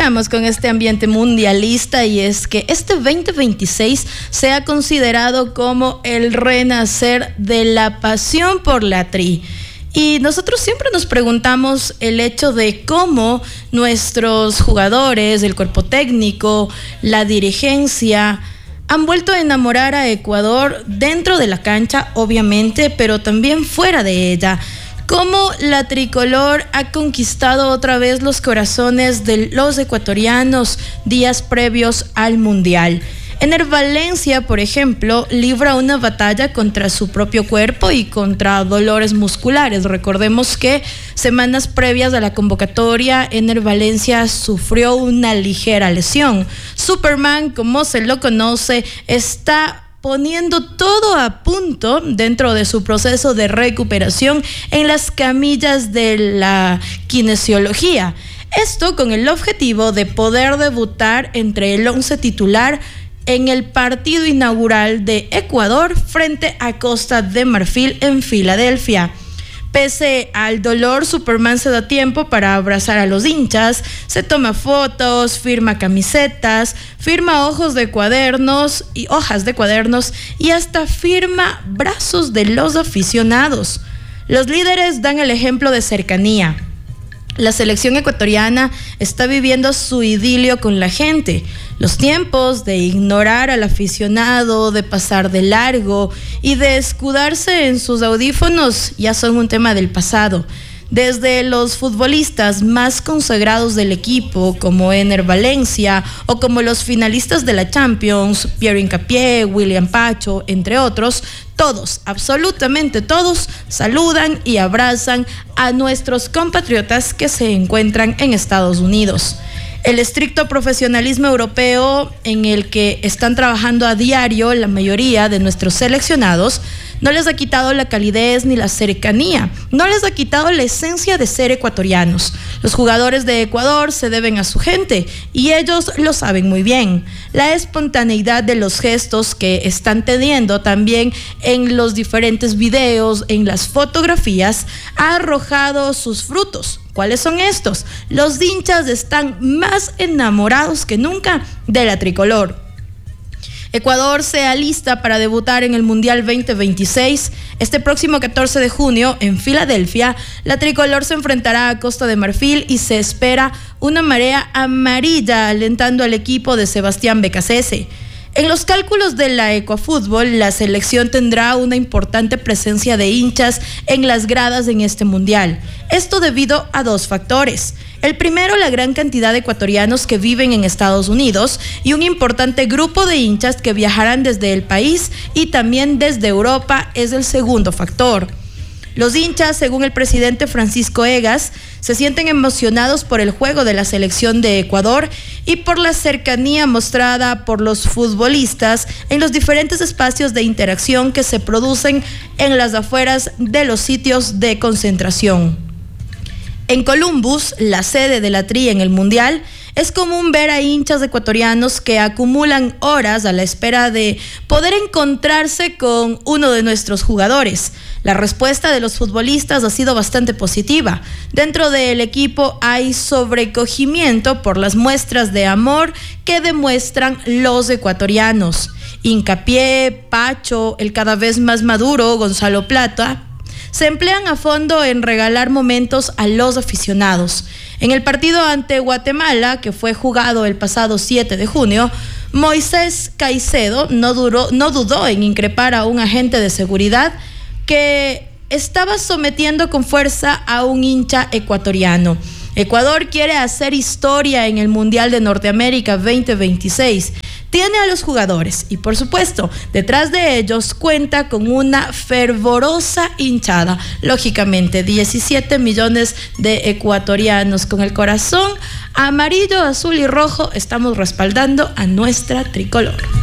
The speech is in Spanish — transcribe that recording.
Iniciamos con este ambiente mundialista y es que este 2026 se ha considerado como el renacer de la pasión por la tri. Y nosotros siempre nos preguntamos el hecho de cómo nuestros jugadores, el cuerpo técnico, la dirigencia han vuelto a enamorar a Ecuador dentro de la cancha, obviamente, pero también fuera de ella. Cómo la tricolor ha conquistado otra vez los corazones de los ecuatorianos días previos al Mundial. Ener Valencia, por ejemplo, libra una batalla contra su propio cuerpo y contra dolores musculares. Recordemos que semanas previas a la convocatoria, Ener Valencia sufrió una ligera lesión. Superman, como se lo conoce, está poniendo todo a punto dentro de su proceso de recuperación en las camillas de la kinesiología. Esto con el objetivo de poder debutar entre el 11 titular en el partido inaugural de Ecuador frente a Costa de Marfil en Filadelfia. Pese al dolor, Superman se da tiempo para abrazar a los hinchas, se toma fotos, firma camisetas, firma hojas de cuadernos y hasta firma brazos de los aficionados. Los líderes dan el ejemplo de cercanía. La selección ecuatoriana está viviendo su idilio con la gente. Los tiempos de ignorar al aficionado, de pasar de largo y de escudarse en sus audífonos ya son un tema del pasado. Desde los futbolistas más consagrados del equipo, como Ener Valencia o como los finalistas de la Champions, Piero Hincapié, William Pacho, entre otros, todos, absolutamente todos, saludan y abrazan a nuestros compatriotas que se encuentran en Estados Unidos. El estricto profesionalismo europeo en el que están trabajando a diario la mayoría de nuestros seleccionados no les ha quitado la calidez ni la cercanía, no les ha quitado la esencia de ser ecuatorianos. Los jugadores de Ecuador se deben a su gente y ellos lo saben muy bien. La espontaneidad de los gestos que están teniendo también en los diferentes videos, en las fotografías, ha arrojado sus frutos. ¿Cuáles son estos? Los hinchas están más enamorados que nunca de la tricolor. Ecuador se alista para debutar en el Mundial 2026. Este próximo 14 de junio, en Filadelfia, la tricolor se enfrentará a Costa de Marfil y se espera una marea amarilla alentando al equipo de Sebastián Becasese. En los cálculos de la Ecuafútbol, la selección tendrá una importante presencia de hinchas en las gradas en este mundial. Esto debido a dos factores. El primero, la gran cantidad de ecuatorianos que viven en Estados Unidos y un importante grupo de hinchas que viajarán desde el país y también desde Europa es el segundo factor. Los hinchas, según el presidente Francisco Egas, se sienten emocionados por el juego de la selección de Ecuador y por la cercanía mostrada por los futbolistas en los diferentes espacios de interacción que se producen en las afueras de los sitios de concentración. En Columbus, la sede de la tri en el Mundial, es común ver a hinchas ecuatorianos que acumulan horas a la espera de poder encontrarse con uno de nuestros jugadores. La respuesta de los futbolistas ha sido bastante positiva. Dentro del equipo hay sobrecogimiento por las muestras de amor que demuestran los ecuatorianos. Hincapié, Pacho, el cada vez más maduro Gonzalo Plata, se emplean a fondo en regalar momentos a los aficionados. En el partido ante Guatemala, que fue jugado el pasado 7 de junio, Moisés Caicedo no dudó en increpar a un agente de seguridad que estaba sometiendo con fuerza a un hincha ecuatoriano. Ecuador quiere hacer historia en el Mundial de Norteamérica 2026. Tiene a los jugadores y, por supuesto, detrás de ellos cuenta con una fervorosa hinchada. Lógicamente, 17 millones de ecuatorianos con el corazón amarillo, azul y rojo estamos respaldando a nuestra tricolor.